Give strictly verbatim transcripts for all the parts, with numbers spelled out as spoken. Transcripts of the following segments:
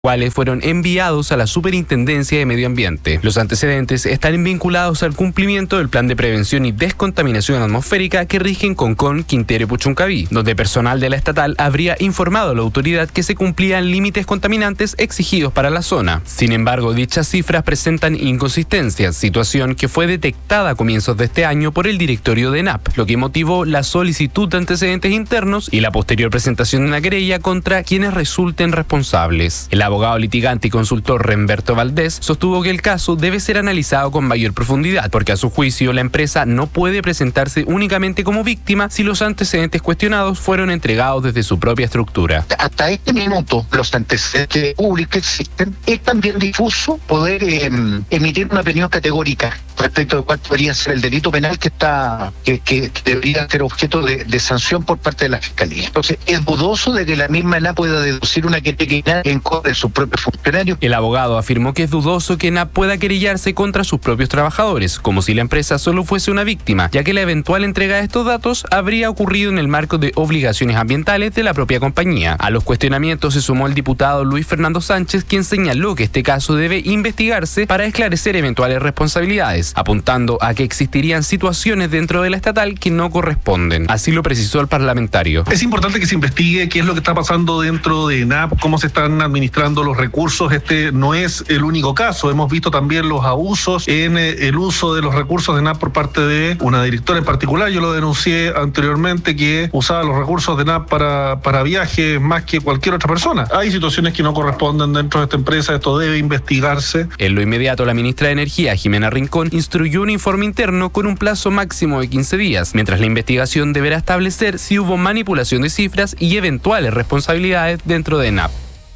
cuales fueron enviados a la Superintendencia de Medio Ambiente. Los antecedentes están vinculados al cumplimiento del Plan de Prevención y Descontaminación Atmosférica que rige en Concón, Quintero y Puchuncaví, donde personal de la estatal habría informado a la autoridad que se cumplían límites contaminantes exigidos para la zona. Sin embargo, dichas cifras presentan inconsistencias, situación que fue detectada a comienzos de este año por el directorio de ENAP, lo que motivó la solicitud de antecedentes internos y la posterior presentación de una querella contra quienes resulten responsables. El abogado litigante y consultor Remberto Valdés sostuvo que el caso debe ser analizado con mayor profundidad, porque a su juicio la empresa no puede presentarse únicamente como víctima si los antecedentes cuestionados fueron entregados desde su propia estructura. Hasta este minuto, los antecedentes públicos que existen, es también difuso poder eh, emitir una opinión categórica respecto de cuál podría ser el delito penal que está que, que debería ser objeto de, de sanción por parte de la Fiscalía. Entonces, es dudoso de que la misma ENAP pueda deducir una querella en contra de sus propios funcionarios. El abogado afirmó que es dudoso que ENAP pueda querellarse contra sus propios trabajadores, como si la empresa solo fuese una víctima, ya que la eventual entrega de estos datos habría ocurrido en el marco de obligaciones ambientales de la propia compañía. A los cuestionamientos se sumó el diputado Luis Fernando Sánchez, quien señaló que este caso debe investigarse para esclarecer eventuales responsabilidades, apuntando a que existirían situaciones dentro de la estatal que no corresponden. Así lo precisó el parlamentario. Es importante que se investigue qué es lo que está pasando dentro de ENAP, cómo se están administrando los recursos. Este no es el único caso. Hemos visto también los abusos en el uso de los recursos de ENAP por parte de una directora en particular. Yo lo denuncié anteriormente, que usaba los recursos de ENAP para, para viajes más que cualquier otra persona. Hay situaciones que no corresponden dentro de esta empresa. Esto debe investigarse. En lo inmediato, la ministra de Energía, Jimena Rincón, instruyó un informe interno con un plazo máximo de quince días, mientras la investigación deberá establecer si hubo manipulación de cifras y eventuales responsabilidades dentro de ENAP.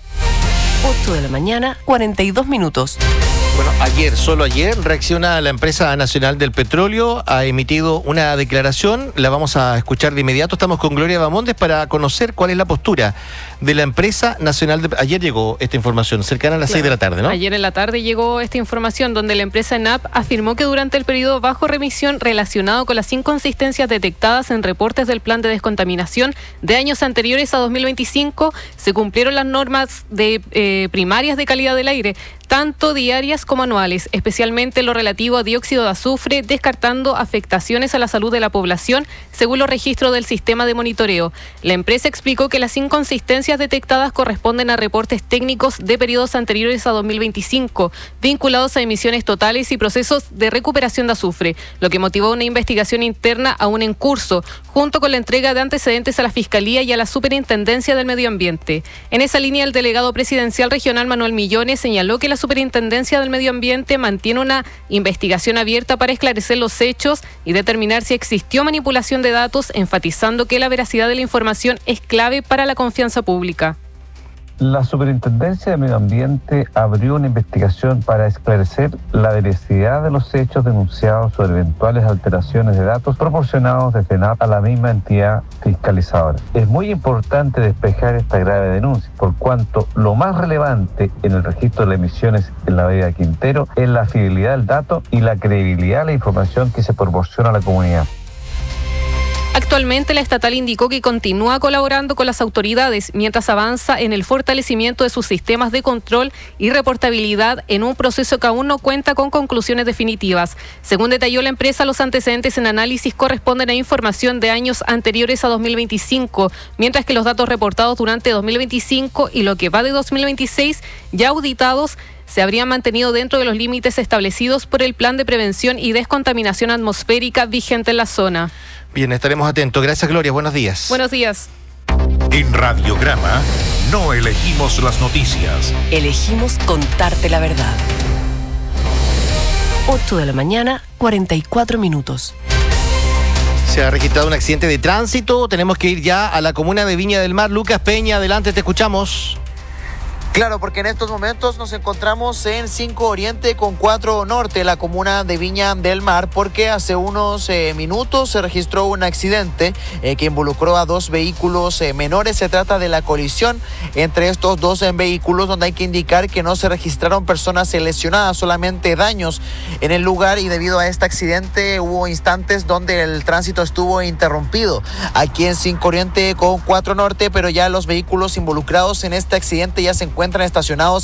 ocho de la mañana, cuarenta y dos minutos. Bueno, ayer, solo ayer, reacciona la empresa nacional del petróleo, ha emitido una declaración, la vamos a escuchar de inmediato. Estamos con Gloria Bamondes para conocer cuál es la postura de la empresa nacional de... Ayer llegó esta información, cercana a las claro. seis de la tarde, ¿no? Ayer en la tarde llegó esta información donde la empresa ENAP afirmó que durante el periodo bajo remisión relacionado con las inconsistencias detectadas en reportes del plan de descontaminación de años anteriores a dos mil veinticinco, se cumplieron las normas de eh, primarias de calidad del aire, tanto diarias como anuales, especialmente lo relativo a dióxido de azufre, descartando afectaciones a la salud de la población, según los registros del sistema de monitoreo. La empresa explicó que las inconsistencias detectadas corresponden a reportes técnicos de periodos anteriores a dos mil veinticinco, vinculados a emisiones totales y procesos de recuperación de azufre, lo que motivó una investigación interna aún en curso, junto con la entrega de antecedentes a la Fiscalía y a la Superintendencia del Medio Ambiente. En esa línea, el delegado presidencial regional Manuel Millones señaló que la Superintendencia del Medio Ambiente mantiene una investigación abierta para esclarecer los hechos y determinar si existió manipulación de datos, enfatizando que la veracidad de la información es clave para la confianza pública. La Superintendencia de Medio Ambiente abrió una investigación para esclarecer la veracidad de los hechos denunciados sobre eventuales alteraciones de datos proporcionados desde ENAP a la misma entidad fiscalizadora. Es muy importante despejar esta grave denuncia, por cuanto lo más relevante en el registro de las emisiones en la bahía de Quintero es la fidelidad del dato y la credibilidad de la información que se proporciona a la comunidad. Actualmente, la estatal indicó que continúa colaborando con las autoridades mientras avanza en el fortalecimiento de sus sistemas de control y reportabilidad en un proceso que aún no cuenta con conclusiones definitivas. Según detalló la empresa, los antecedentes en análisis corresponden a información de años anteriores a dos mil veinticinco, mientras que los datos reportados durante dos mil veinticinco y lo que va de dos mil veintiséis, ya auditados, se habrían mantenido dentro de los límites establecidos por el Plan de Prevención y Descontaminación Atmosférica vigente en la zona. Bien, estaremos atentos. Gracias, Gloria. Buenos días. Buenos días. En Radiograma no elegimos las noticias. Elegimos contarte la verdad. ocho de la mañana, cuarenta y cuatro minutos. Se ha registrado un accidente de tránsito. Tenemos que ir ya a la comuna de Viña del Mar. Lucas Peña, adelante, te escuchamos. Claro, porque en estos momentos nos encontramos en cinco Oriente con cuatro Norte, la comuna de Viña del Mar, porque hace unos eh, minutos se registró un accidente eh, que involucró a dos vehículos eh, menores. Se trata de la colisión entre estos dos eh, vehículos, donde hay que indicar que no se registraron personas eh, lesionadas, solamente daños en el lugar, y debido a este accidente hubo instantes donde el tránsito estuvo interrumpido aquí en cinco Oriente con cuatro Norte, pero ya los vehículos involucrados en este accidente ya se encuentran encuentran estacionados